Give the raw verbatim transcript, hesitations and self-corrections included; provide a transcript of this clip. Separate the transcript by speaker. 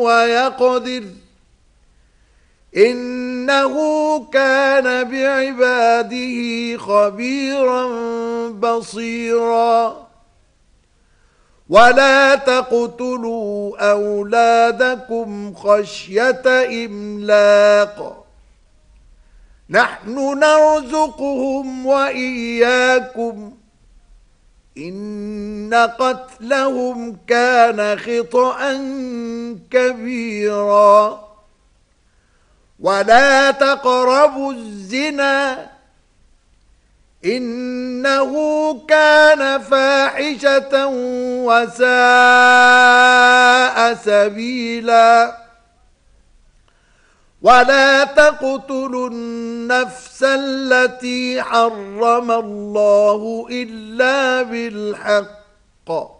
Speaker 1: ويقدر إنه كان بعباده خبيرا بصيرا ولا تقتلوا أولادكم خشية إملاق نحن نرزقهم وإياكم إن قتلهم كان خطأ كبيرا ولا تقربوا الزنا إنه كان فاحشة وساء سبيلا ولا تقتلوا النفس التي حرم الله إلا بالحق